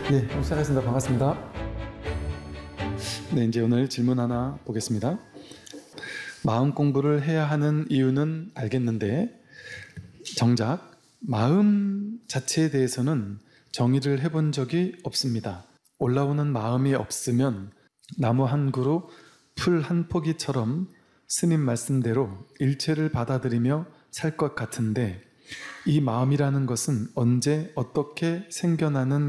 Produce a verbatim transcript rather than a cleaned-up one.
네, 시작하겠습니다. 반갑습니다. 네, 이제 오늘 질문 하나 보겠습니다. 마음 공부를 해야 하는 이유는 알겠는데 정작 마음 자체에 대해서는 정의를 해본 적이 없습니다. 올라오는 마음이 없으면 나무 한 그루, 풀 한 포기처럼 스님 말씀대로 일체를 받아들이며 살 것 같은데 이 마음이라는 것은 언제 어떻게 생겨나는